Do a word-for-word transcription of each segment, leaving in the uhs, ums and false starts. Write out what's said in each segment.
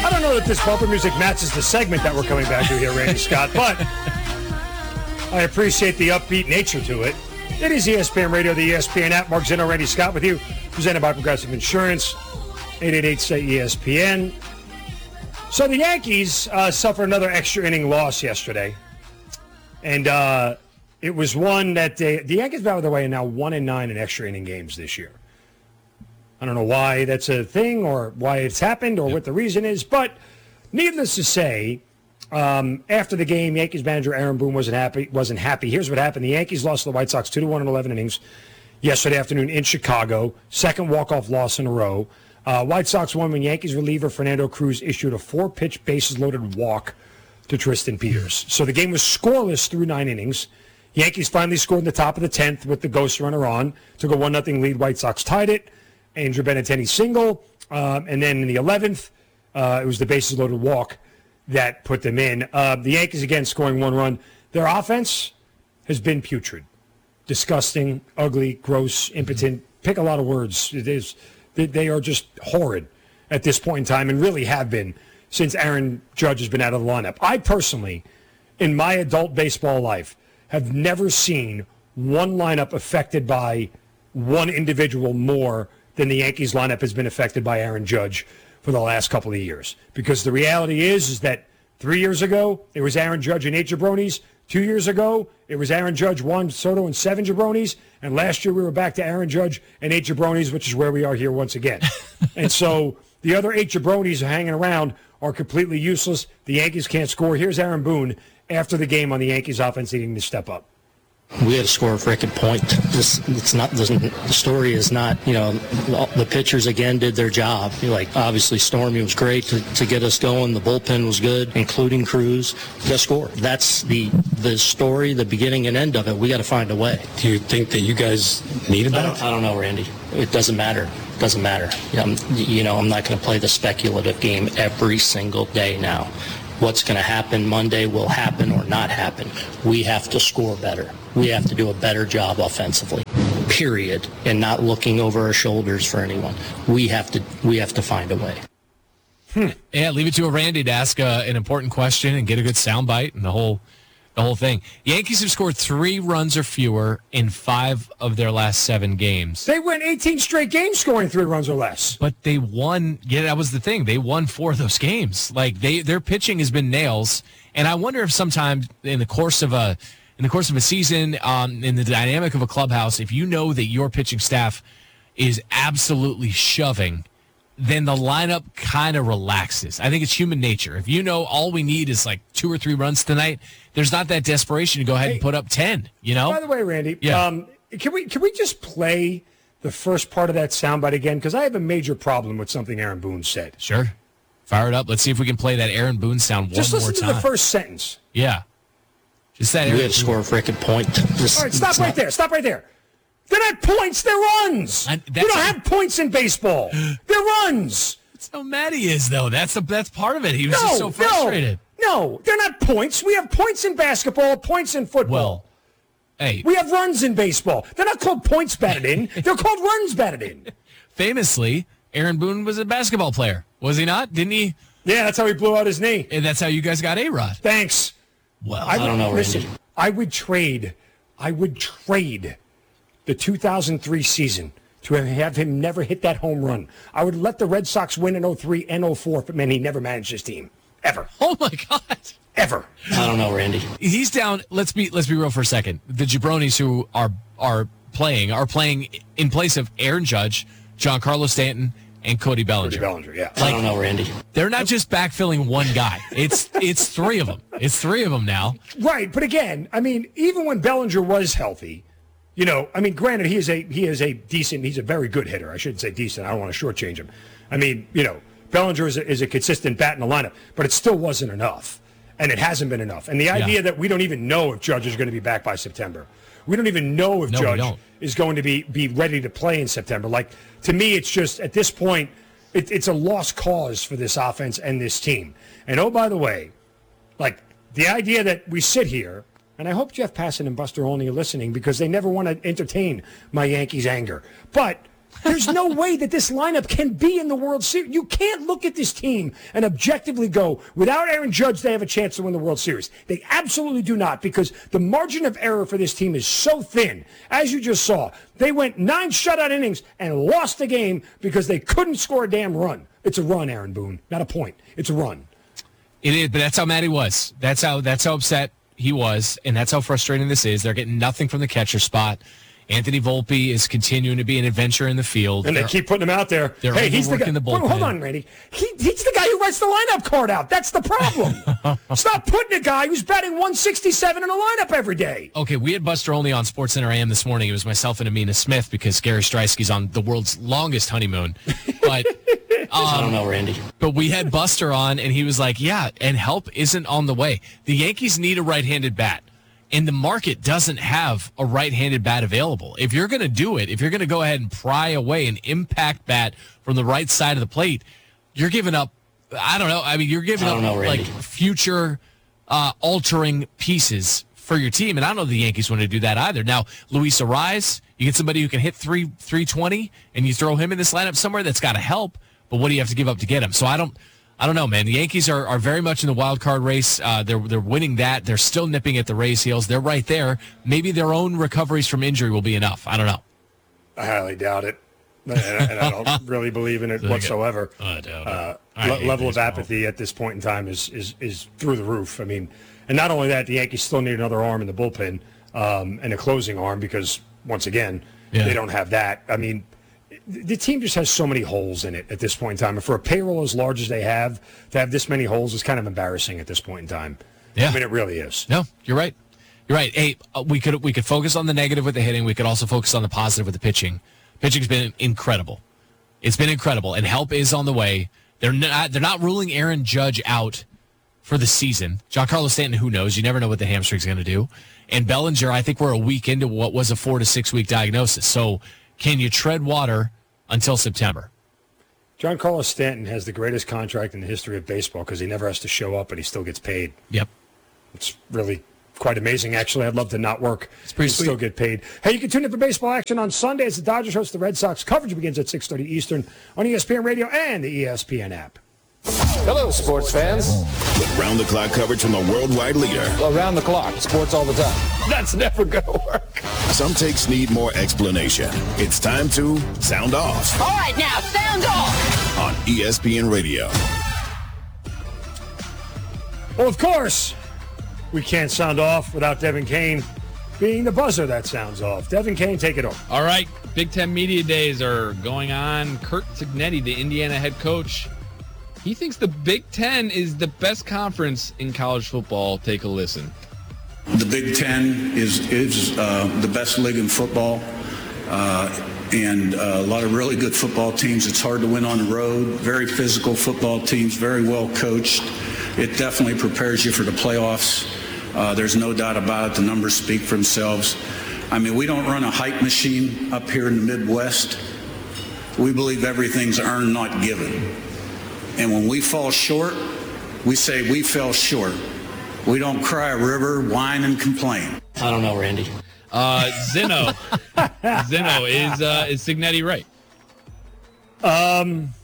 I don't know that this bumper music matches the segment that we're coming back to here, Randy Scott, but I appreciate the upbeat nature to it. It is E S P N Radio, the E S P N app. Mark Zinno, Randy Scott with you, presented by Progressive Insurance, eight eight eight, S A Y, E S P N. So the Yankees uh, suffered another extra inning loss yesterday, and uh, it was one that they, the Yankees, by the way, are now one and nine in extra inning games this year. I don't know why that's a thing or why it's happened or what the reason is, but needless to say, um, after the game, Yankees manager Aaron Boone wasn't happy. Wasn't happy. Here's what happened: the Yankees lost to the White Sox two to one in eleven innings yesterday afternoon in Chicago. Second walk-off loss in a row. Uh, White Sox won when Yankees reliever Fernando Cruz issued a four-pitch, bases-loaded walk to Tristan Peters. So the game was scoreless through nine innings. Yankees finally scored in the top of the tenth with the ghost runner on. Took a one nothing lead. White Sox tied it. Andrew Benintendi single. Um, and then in the eleventh, uh, it was the bases-loaded walk that put them in. Uh, the Yankees, again, scoring one run. Their offense has been putrid. Disgusting, ugly, gross, impotent. Pick a lot of words. It is... They are just horrid at this point in time and really have been since Aaron Judge has been out of the lineup. I personally, in my adult baseball life, have never seen one lineup affected by one individual more than the Yankees lineup has been affected by Aaron Judge for the last couple of years. Because the reality is, is that three years ago, it was Aaron Judge and eight jabronis. Two years ago, it was Aaron Judge, Juan Soto, and seven jabronis. And last year, we were back to Aaron Judge and eight jabronis, which is where we are here once again. And so the other eight jabronis hanging around are completely useless. The Yankees can't score. Here's Aaron Boone after the game on the Yankees offense needing to step up. We had to score a freaking point. This, it's not. The story is not. You know, the pitchers again did their job. Like obviously, Stormy was great to, to get us going. The bullpen was good, including Cruz. We got to score. That's the the story, the beginning and end of it. We got to find a way. Do you think that you guys needed that? I don't, I don't know, Randy. It doesn't matter. It doesn't matter. I'm, you know, I'm not going to play the speculative game every single day now. What's going to happen Monday will happen or not happen. We have to score better. We have to do a better job offensively, period, and not looking over our shoulders for anyone. We have to we have to find a way. Hmm. Yeah, leave it to a Randy to ask uh, an important question and get a good soundbite and the whole the whole thing. Yankees have scored three runs or fewer in five of their last seven games. They went eighteen straight games scoring three runs or less. But they won. Yeah, that was the thing. They won four of those games. Like they, their pitching has been nails. And I wonder if sometimes in the course of a in the course of a season, um, in the dynamic of a clubhouse, if you know that your pitching staff is absolutely shoving, then the lineup kind of relaxes. I think it's human nature. If you know all we need is like two or three runs tonight, there's not that desperation to go ahead hey, and put up ten, you know? By the way, Randy, yeah. um, can we can we just play the first part of that soundbite again? Because I have a major problem with something Aaron Boone said. Sure. Fire it up. Let's see if we can play that Aaron Boone sound one more time. Just listen to the first sentence. Yeah. Just that. We had to score a freaking point. This, all right, stop right not... there. Stop right there. They're not points, they're runs. I, you don't have points in baseball. They're runs. That's how mad he is, though. That's the that's part of it. He was no, just so frustrated. No, no, they're not points. We have points in basketball, points in football. Well, hey. We have runs in baseball. They're not called points batted in. They're called runs batted in. Famously, Aaron Boone was a basketball player. Was he not? Didn't he? Yeah, that's how he blew out his knee. And that's how you guys got A-Rod. Thanks. Well, I, would, I don't know, listen, Randy. I would trade, I would trade the two thousand three season to have him never hit that home run. I would let the Red Sox win in oh three and oh four, but man, he never managed his team. Ever. Oh, my God. Ever. I don't know, Randy. He's down. Let's be let's be real for a second. The jabronis who are are playing are playing in place of Aaron Judge, Giancarlo Stanton, and Cody Bellinger. Cody Bellinger, yeah. Like, I don't know, Randy. They're not just backfilling one guy. It's it's three of them. It's three of them now. Right, but again, I mean, even when Bellinger was healthy, you know, I mean, granted, he is a he is a decent, he's a very good hitter. I shouldn't say decent. I don't want to shortchange him. I mean, you know, Bellinger is a, is a consistent bat in the lineup, but it still wasn't enough, and it hasn't been enough. And the idea yeah. that we don't even know if Judge is going to be back by September. We don't even know if no, Judge is going to be, be ready to play in September. Like, to me, it's just, at this point, it, it's a lost cause for this offense and this team. And, oh, by the way, like, the idea that we sit here, and I hope Jeff Passan and Buster Olney are listening because they never want to entertain my Yankees anger. But There's no way that this lineup can be in the World Series. You can't look at this team and objectively go, without Aaron Judge, they have a chance to win the World Series. They absolutely do not, because the margin of error for this team is so thin. As you just saw, they went nine shutout innings and lost the game because they couldn't score a damn run. It's a run, Aaron Boone, not a point. It's a run. It is, but that's how mad he was. That's how that's how upset he was, and that's how frustrating this is. They're getting nothing from the catcher spot. Anthony Volpe is continuing to be an adventure in the field. And they they're, keep putting him out there. They're hey, he's the guy. the bullpen. Hold on, Randy. He, he's the guy who writes the lineup card out. That's the problem. Stop putting a guy who's batting one sixty-seven in a lineup every day. Okay, we had Buster Olney on SportsCenter A M this morning. It was myself and Amina Smith because Gary Streisky's on the world's longest honeymoon. But um, I don't know, Randy. But we had Buster on, and he was like, yeah, and help isn't on the way. The Yankees need a right-handed bat. And the market doesn't have a right-handed bat available. If you're going to do it, if you're going to go ahead and pry away an impact bat from the right side of the plate, you're giving up, I don't know, I mean, you're giving up know, like future uh, altering pieces for your team. And I don't know if the Yankees want to do that either. Now, Luis Arraez, you get somebody who can hit three, three twenty, and you throw him in this lineup somewhere, that's got to help. But what do you have to give up to get him? So I don't... I don't know, man. The Yankees are, are very much in the wild card race. Uh, they're they're winning that. They're still nipping at the Rays' heels. They're right there. Maybe their own recoveries from injury will be enough. I don't know. I highly doubt it, and, and I don't really believe in it whatsoever. I doubt it. Uh, le- level of apathy at this point in time is, is is through the roof. I mean, and not only that, the Yankees still need another arm in the bullpen um, and a closing arm because, once again, yeah. they don't have that. I mean, the team just has so many holes in it at this point in time. And for a payroll as large as they have, to have this many holes is kind of embarrassing at this point in time. Yeah. I mean, it really is. No, you're right. You're right. Hey, uh, we could we could focus on the negative with the hitting. We could also focus on the positive with the pitching. Pitching's been incredible. It's been incredible, and help is on the way. They're not they're not ruling Aaron Judge out for the season. Giancarlo Stanton, who knows? You never know what the hamstring's going to do. And Bellinger, I think we're a week into what was a four to six week diagnosis. So can you tread water until September? Giancarlo Stanton has the greatest contract in the history of baseball because he never has to show up and he still gets paid. Yep. It's really quite amazing, actually. I'd love to not work it's pretty and sweet. still get paid. Hey, you can tune in for baseball action on Sunday as the Dodgers host the Red Sox. Coverage begins at six thirty Eastern on E S P N Radio and the E S P N app. Hello, sports fans. With round-the-clock coverage from the worldwide leader. Around the clock, sports all the time. That's never going to work. Some takes need more explanation. It's time to sound off. All right, now, sound off. On E S P N Radio. Well, of course, we can't sound off without Devin Kane being the buzzer that sounds off. Devin Kane, take it over. All right, Big Ten Media Days are going on. Curt Cignetti, the Indiana head coach, he thinks the Big Ten is the best conference in college football. Take a listen. The Big Ten is is uh, the best league in football, uh, and uh, a lot of really good football teams. It's hard to win on the road. Very physical football teams, very well coached. It definitely prepares you for the playoffs. Uh, there's no doubt about it. The numbers speak for themselves. I mean, we don't run a hype machine up here in the Midwest. We believe everything's earned, not given. And when we fall short, we say we fell short. We don't cry a river, whine, and complain. I don't know, Randy. Uh, Zeno. Zeno, is uh, is Cignetti right? Um,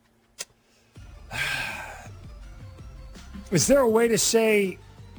is there a way to say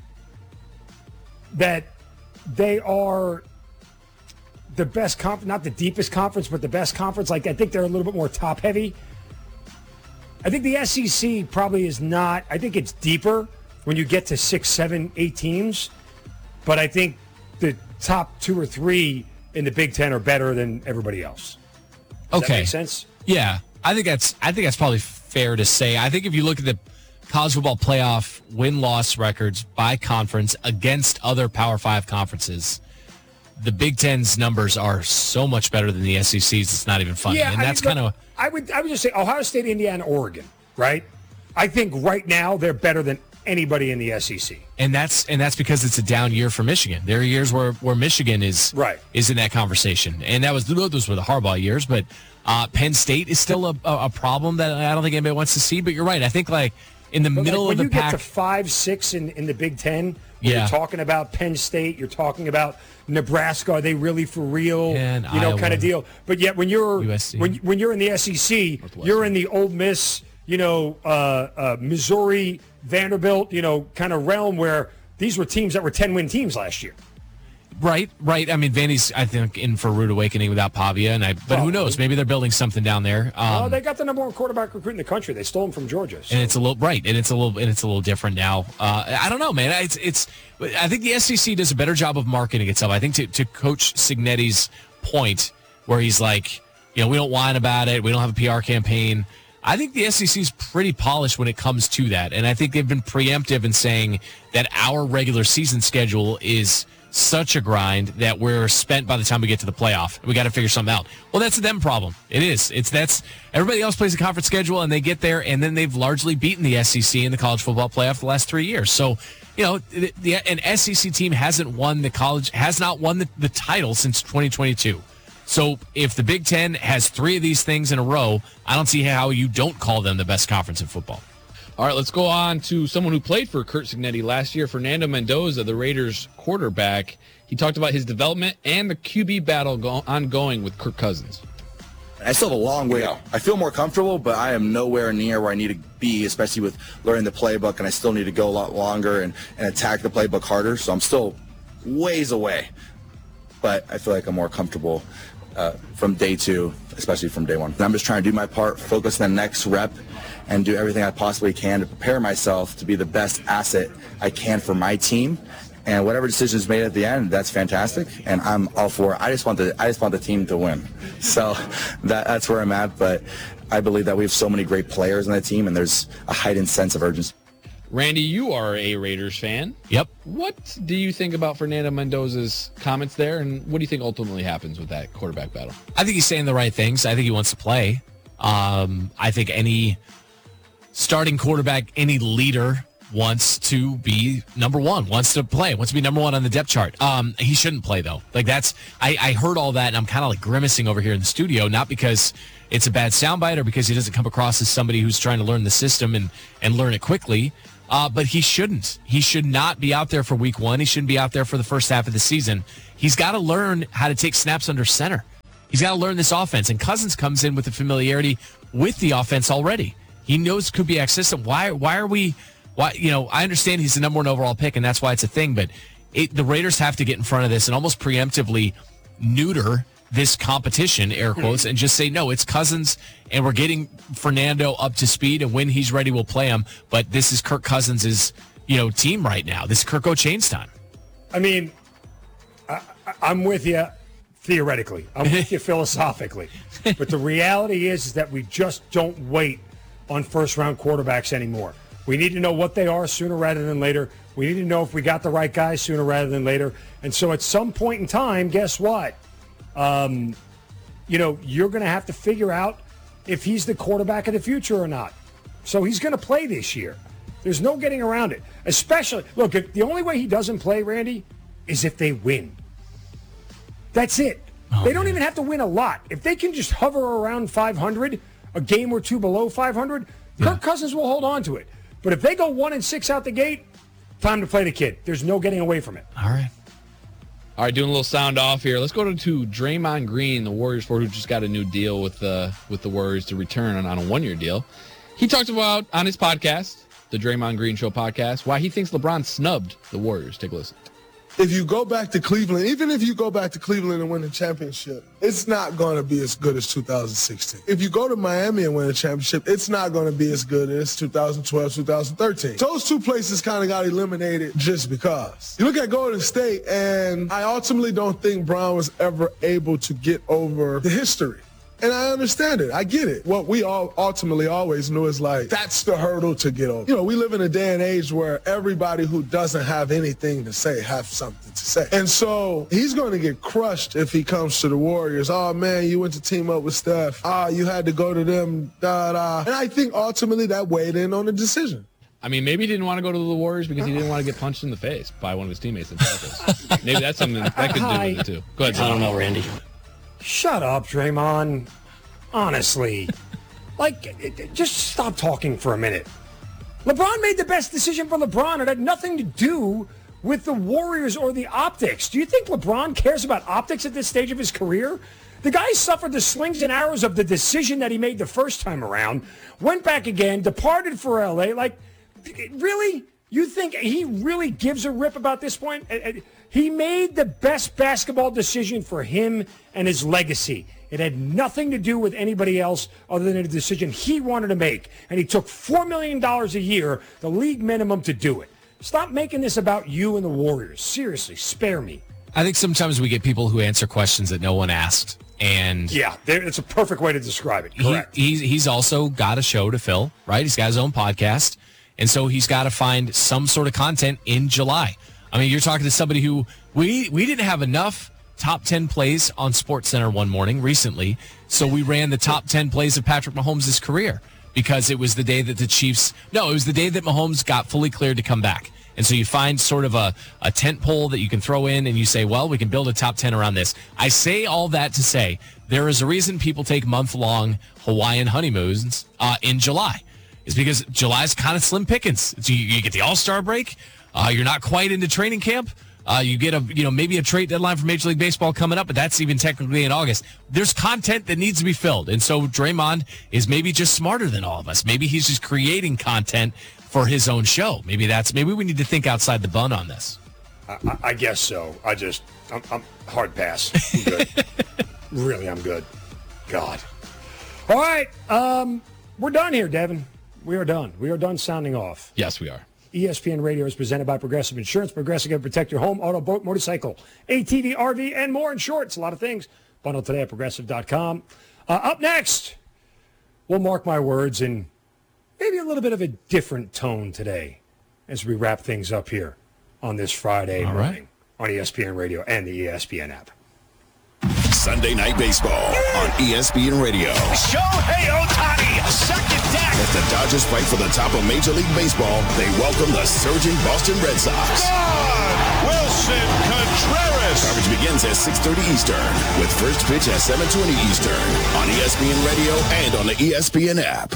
that they are the best conference, not the deepest conference, but the best conference? Like, I think they're a little bit more top-heavy. I think the S E C probably is not. I think it's deeper when you get to six, seven, eight teams. But I think the top two or three in the Big Ten are better than everybody else. Does okay. that make sense? Yeah, I think that's. I think that's probably fair to say. I think if you look at the college football playoff win-loss records by conference against other Power Five conferences, the Big Ten's numbers are so much better than the S E C's. It's not even funny, Yeah, and I that's mean, kind of. I would I would just say Ohio State, Indiana, Oregon, right? I think right now they're better than anybody in the S E C. And that's and that's because it's a down year for Michigan. There are years where, where Michigan is right. is in that conversation, and that was those were the Harbaugh years. But uh, Penn State is still a, a problem that I don't think anybody wants to see. But you're right. I think like in the But middle like of when the you pack. get to five, six in, in the Big Ten, when Yeah. you're talking about Penn State, you're talking about Nebraska. Are they really for real? And you know, Iowa. kind of deal. But yet, when you're U S C. when when you're in the S E C, you're in the Ole Miss, you know, uh, uh, Missouri, Vanderbilt, you know, kind of realm where these were teams that were ten-win teams last year. Right, right. I mean, Vandy's, I think, in for a rude awakening without Pavia, and I. But Probably. who knows? Maybe they're building something down there. Um, oh, they got the number one quarterback recruit in the country. They stole him from Georgia. So. and it's a little right, and it's a little, and it's a little different now. Uh, I don't know, man. It's, it's. I think the S E C does a better job of marketing itself. I think to, to Coach Cignetti's point, where he's like, you know, we don't whine about it. We don't have a P R campaign. I think the S E C is pretty polished when it comes to that, and I think they've been preemptive in saying that our regular season schedule is such a grind that we're spent by the time we get to the playoff. We got to figure something out. Well, that's a them problem. It is. It's that's everybody else plays a conference schedule and they get there, and then they've largely beaten the S E C in the college football playoff the last three years. So, you know, the, the, an S E C team hasn't won the college, has not won the, the title since twenty twenty-two. So if the Big Ten has three of these things in a row, I don't see how you don't call them the best conference in football. All right, let's go on to someone who played for Curt Cignetti last year, Fernando Mendoza, the Raiders quarterback. He talked about his development and the Q B battle go- ongoing with Kirk Cousins. I still have a long way out. I feel more comfortable, but I am nowhere near where I need to be, especially with learning the playbook, and I still need to go a lot longer and, and attack the playbook harder. So I'm still ways away, but I feel like I'm more comfortable uh, from day two, especially from day one. And I'm just trying to do my part, focus on the next rep, and do everything I possibly can to prepare myself to be the best asset I can for my team. And whatever decision is made at the end, that's fantastic, and I'm all for it. I just want the I just want the team to win. So that, that's where I'm at. But I believe that we have so many great players on that team, and there's a heightened sense of urgency. Randy, you are a Raiders fan. Yep. What do you think about Fernando Mendoza's comments there, and what do you think ultimately happens with that quarterback battle? I think he's saying the right things. I think he wants to play. Um, I think any starting quarterback, any leader wants to be number one, wants to play, wants to be number one on the depth chart. Um, he shouldn't play, though. Like, that's, I, I heard all that, and I'm kind of like grimacing over here in the studio, not because it's a bad soundbite or because he doesn't come across as somebody who's trying to learn the system and, and learn it quickly. Uh, but he shouldn't. He should not be out there for week one. He shouldn't be out there for the first half of the season. He's got to learn how to take snaps under center. He's got to learn this offense. And Cousins comes in with the familiarity with the offense already. He knows Kubiak's system. Why, why are we... Why, you know, I understand he's the number one overall pick, and that's why it's a thing, but it, the Raiders have to get in front of this and almost preemptively neuter this competition, air quotes, and just say, no, it's Cousins, and we're getting Fernando up to speed, and when he's ready, we'll play him. But this is Kirk Cousins' you know, team right now. This is Kirk O'Chain's time. I mean, I, I'm with you theoretically. I'm with you philosophically. But the reality is, is that we just don't wait on first-round quarterbacks anymore. We need to know what they are sooner rather than later. We need to know if we got the right guy sooner rather than later. And so at some point in time, guess what? Um, you know, you're going to have to figure out if he's the quarterback of the future or not. So he's going to play this year. There's no getting around it. Especially, look, if the only way he doesn't play, Randy, is if they win. That's it. Oh, they don't man. even have to win a lot. If they can just hover around five hundred, a game or two below five hundred, yeah. Kirk Cousins will hold on to it. But if they go one and six out the gate, time to play the kid. There's no getting away from it. All right. All right, doing a little sound off here. Let's go to, to Draymond Green, the Warriors forward, who just got a new deal with the with the Warriors to return on, on a one-year deal. He talked about on his podcast, the Draymond Green Show podcast, why he thinks LeBron snubbed the Warriors. Take a listen. If you go back to Cleveland, even if you go back to Cleveland and win the championship, it's not going to be as good as two thousand sixteen. If you go to Miami and win a championship, it's not going to be as good as two thousand twelve, two thousand thirteen. Those two places kind of got eliminated just because. You look at Golden State, and I ultimately don't think Brown was ever able to get over the history. And I understand it. I get it. What we all ultimately always knew is like, that's the hurdle to get over. You know, we live in a day and age where everybody who doesn't have anything to say have something to say. And so he's going to get crushed if he comes to the Warriors. Oh, man, you went to team up with Steph. Ah, you had to go to them, da, da. And I think ultimately that weighed in on the decision. I mean, maybe he didn't want to go to the Warriors because he didn't want to get punched in the face by one of his teammates in practice. Maybe that's something that could do with it, too. Go ahead, I don't know, Randy. Shut up, Draymond. Honestly. Like, just stop talking for a minute. LeBron made the best decision for LeBron. It had nothing to do with the Warriors or the optics. Do you think LeBron cares about optics at this stage of his career? The guy suffered the slings and arrows of the decision that he made the first time around, went back again, departed for L A. Like, really? You think he really gives a rip about this point? He made the best basketball decision for him and his legacy. It had nothing to do with anybody else other than a decision he wanted to make. And he took four million dollars a year, the league minimum, to do it. Stop making this about you and the Warriors. Seriously, spare me. I think sometimes we get people who answer questions that no one asked. And yeah, it's a perfect way to describe it. Correct. He, he's, he's also got a show to fill, right? He's got his own podcast. And so he's got to find some sort of content in July. I mean, you're talking to somebody who we we didn't have enough top ten plays on SportsCenter one morning recently, so we ran the top ten plays of Patrick Mahomes' career because it was the day that the Chiefs, no, it was the day that Mahomes got fully cleared to come back. And so you find sort of a, a tent pole that you can throw in and you say, well, we can build a top ten around this. I say all that to say there is a reason people take month-long Hawaiian honeymoons uh, in July. It's because July's kind of slim pickings. So you, you get the All-Star break. Uh, you're not quite into training camp. Uh, you get a, you know, maybe a trade deadline for Major League Baseball coming up, but that's even technically in August. There's content that needs to be filled. And so Draymond is maybe just smarter than all of us. Maybe he's just creating content for his own show. Maybe that's, maybe we need to think outside the bun on this. I, I guess so. I just, I'm, I'm hard pass. I'm good. Really, I'm good. God. All right. Um, we're done here, Devin. We are done. We are done sounding off. Yes, we are. E S P N Radio is presented by Progressive Insurance. Progressive can protect your home, auto, boat, motorcycle, A T V, R V, and more. In short, it's a lot of things. Bundle today at progressive dot com. Uh, up next, we'll mark my words in maybe a little bit of a different tone today as we wrap things up here on this Friday All morning right. on E S P N Radio and the E S P N app. Sunday Night Baseball on E S P N Radio. Shohei Ohtani, second deck. As the Dodgers fight for the top of Major League Baseball, they welcome the surging Boston Red Sox. God, Wilson Contreras. Coverage begins at six thirty Eastern with first pitch at seven twenty Eastern on E S P N Radio and on the E S P N app.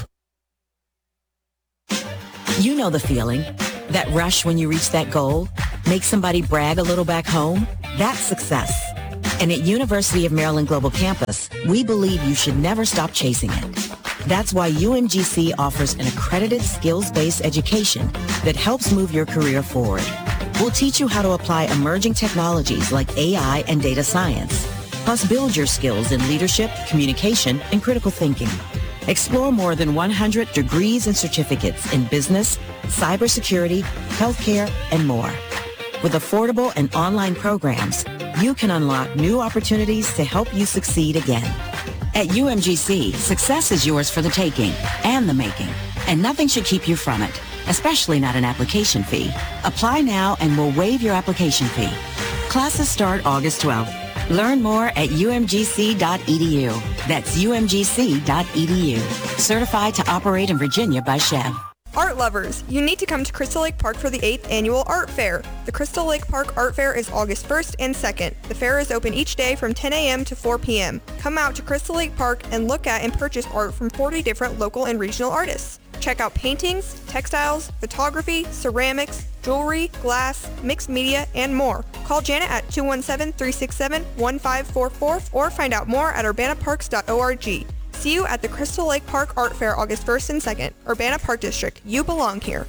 You know the feeling. That rush when you reach that goal. Make somebody brag a little back home. That's success. And at University of Maryland Global Campus, we believe you should never stop chasing it. That's why U M G C offers an accredited skills-based education that helps move your career forward. We'll teach you how to apply emerging technologies like A I and data science, plus build your skills in leadership, communication, and critical thinking. Explore more than one hundred degrees and certificates in business, cybersecurity, healthcare, and more. With affordable and online programs, you can unlock new opportunities to help you succeed again. At U M G C, success is yours for the taking and the making, and nothing should keep you from it, especially not an application fee. Apply now and we'll waive your application fee. Classes start August twelfth. Learn more at U M G C dot E D U. That's U M G C dot E D U. Certified to operate in Virginia by Chev. Art lovers, you need to come to Crystal Lake Park for the eighth Annual Art Fair. The Crystal Lake Park Art Fair is August first and second. The fair is open each day from ten a.m. to four p.m. Come out to Crystal Lake Park and look at and purchase art from forty different local and regional artists. Check out paintings, textiles, photography, ceramics, jewelry, glass, mixed media, and more. Call Janet at two one seven, three six seven, one five four four or find out more at urbana parks dot org. See you at the Crystal Lake Park Art Fair August first and second. Urbana Park District. You belong here.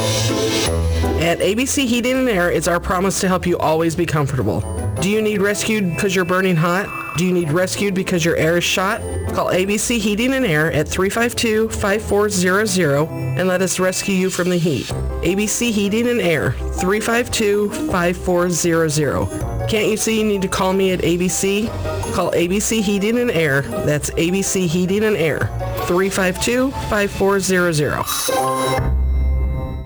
At A B C Heating and Air, it's our promise to help you always be comfortable. Do you need rescued because you're burning hot? Do you need rescued because your air is shot? Call A B C Heating and Air at three five two, five four zero zero and let us rescue you from the heat. A B C Heating and Air, three five two, five four zero zero. Can't you see you need to call me at A B C? Call A B C Heating and Air. That's A B C Heating and Air, three five two, five four zero zero. E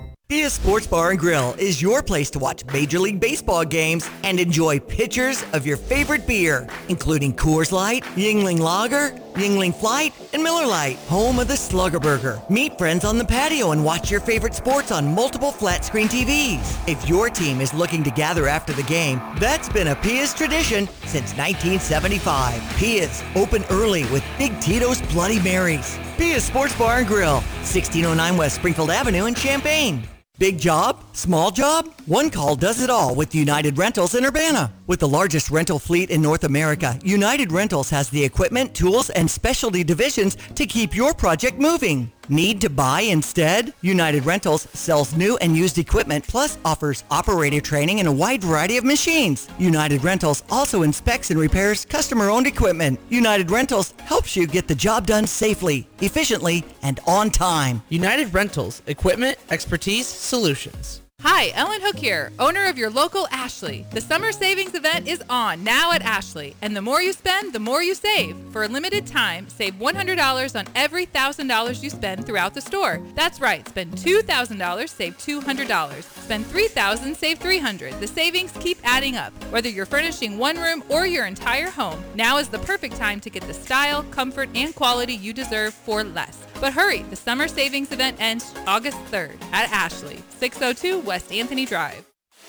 Pia Sports Bar and Grill is your place to watch Major League Baseball games and enjoy pitchers of your favorite beer, including Coors Light, Yuengling Lager, Yuengling Flight, and Miller Lite, home of the Slugger Burger. Meet friends on the patio and watch your favorite sports on multiple flat-screen T Vs. If your team is looking to gather after the game, that's been a Pia's tradition since nineteen seventy-five. Pia's, open early with Big Tito's Bloody Marys. Pia's Sports Bar and Grill, sixteen oh nine West Springfield Avenue in Champaign. Big job? Small job? One call does it all with United Rentals in Urbana. With the largest rental fleet in North America, United Rentals has the equipment, tools, and specialty divisions to keep your project moving. Need to buy instead? United Rentals sells new and used equipment, plus offers operator training and a wide variety of machines. United Rentals also inspects and repairs customer-owned equipment. United Rentals helps you get the job done safely, efficiently, and on time. United Rentals, equipment, expertise, solutions. Hi, Ellen Hook here, owner of your local Ashley. The summer savings event is on now at Ashley, and the more you spend, the more you save. For a limited time, save one hundred dollars on every one thousand dollars you spend throughout the store. That's right, spend two thousand dollars, save two hundred dollars. Spend three thousand dollars, save three hundred dollars. The savings keep adding up, whether you're furnishing one room or your entire home. Now is the perfect time to get the style, comfort, and quality you deserve for less. But hurry, the summer savings event ends August third at Ashley, six oh two West Anthony Drive.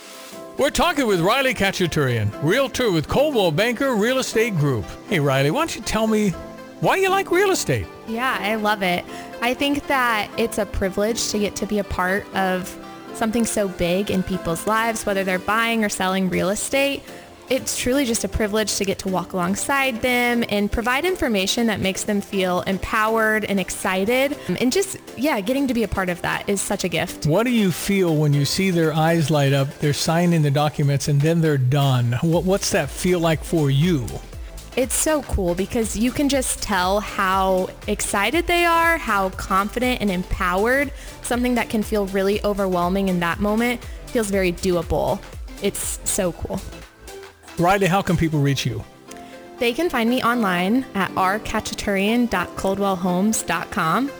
We're talking with Riley Kachaturian, realtor with Coldwell Banker Real Estate Group. Hey, Riley, why don't you tell me why you like real estate? Yeah, I love it. I think that it's a privilege to get to be a part of something so big in people's lives, whether they're buying or selling real estate. It's truly just a privilege to get to walk alongside them and provide information that makes them feel empowered and excited. And just, yeah, getting to be a part of that is such a gift. What do you feel when you see their eyes light up, they're signing the documents, and then they're done? What, what's that feel like for you? It's so cool because you can just tell how excited they are, how confident and empowered. Something that can feel really overwhelming in that moment feels very doable. It's so cool. Riley, how can people reach you? They can find me online at r kachaturian dot coldwell homes dot com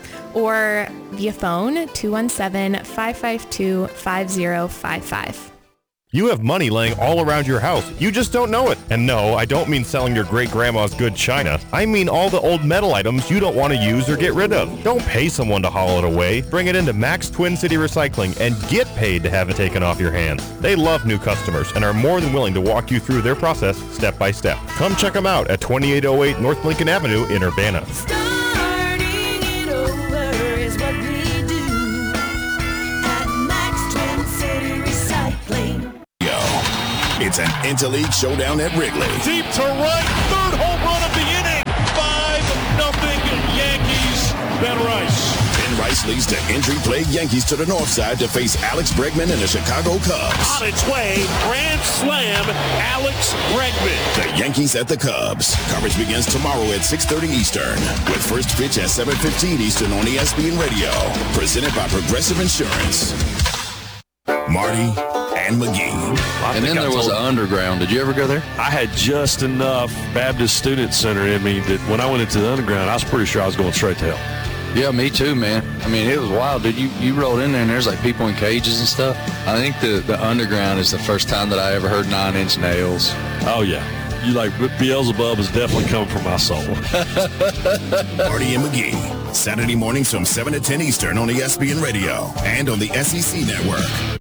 or via phone two one seven, five five two, five zero five five. You have money laying all around your house. You just don't know it. And no, I don't mean selling your great-grandma's good china. I mean all the old metal items you don't want to use or get rid of. Don't pay someone to haul it away. Bring it into Max Twin City Recycling and get paid to have it taken off your hands. They love new customers and are more than willing to walk you through their process step by step. Come check them out at twenty-eight oh eight North Lincoln Avenue in Urbana. It's an interleague showdown at Wrigley. Deep to right, third home run of the inning. five nothing Yankees. Ben Rice. Ben Rice leads to injury-plagued Yankees to the north side to face Alex Bregman and the Chicago Cubs. On its way, grand slam, Alex Bregman. The Yankees at the Cubs. Coverage begins tomorrow at six thirty Eastern with first pitch at seven fifteen Eastern on E S P N Radio. Presented by Progressive Insurance. Marty and McGee. And then there was an underground. Did you ever go there? I had just enough Baptist Student Center in me that when I went into the underground, I was pretty sure I was going straight to hell. Yeah, me too, man. I mean, it was wild, dude. You you rolled in there and there's like people in cages and stuff. I think the, the underground is the first time that I ever heard Nine Inch Nails. Oh, yeah. You like Beelzebub is definitely coming from my soul. Marty and McGee. Saturday mornings from seven to ten Eastern on E S P N Radio and on the S E C Network.